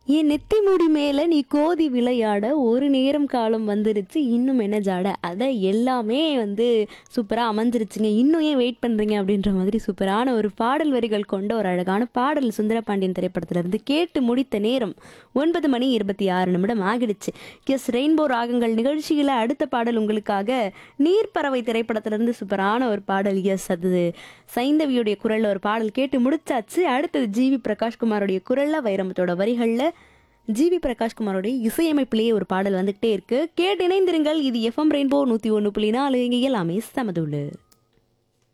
என் நெத்தி முடி மேல நீ கோதி விளையாட ஒரு நேரம் காலம் வந்துருச்சு இன்னும் என்ன ஜாட அதை எல்லாமே சூப்பராக அமைஞ்சிருச்சுங்க. இன்னும் ஏன் வெயிட் பண்ணுறீங்க அப்படின்ற மாதிரி சூப்பரான ஒரு பாடல் வரிகள் கொண்ட ஒரு அழகான பாடல் சுந்தரபாண்டியன் திரைப்படத்திலிருந்து கேட்டு முடித்த நேரம் 9:26 ஆகிடுச்சு. எஸ் ரெயின்போ ராகங்கள் நிகழ்ச்சியில் அடுத்த பாடல் உங்களுக்காக நீர்ப்பறவை திரைப்படத்திலிருந்து சூப்பரான ஒரு பாடல். எஸ் அது சைந்தவியுடைய குரல்ல ஒரு பாடல் கேட்டு முடிச்சாச்சு. அடுத்தது ஜிவி பிரகாஷ்குமாரோடைய குரல்ல வைரமுத்தோட வரிகளில் ஜிவி பிரகாஷ்குமாரோடைய இசையமைப்பிலேயே ஒரு பாடல் வந்துகிட்டே இருக்கு. கேட்டு இணைந்திருங்கள். இது எஃப்எம் ரெயின்போ 101.4 இங்கே எல்லாமே சமதுள்ளு.